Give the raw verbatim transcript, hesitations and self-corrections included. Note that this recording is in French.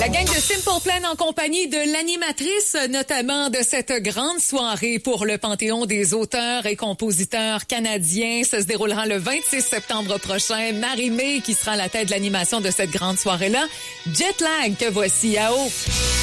gang de Simple Plan en compagnie de l'animatrice, notamment de cette grande soirée pour le Panthéon des auteurs et compositeurs canadiens. Ça se déroulera le vingt-six septembre prochain. Marie-Mé qui sera à la tête de l'animation de cette grande soirée-là. Jetlag que voici à haut.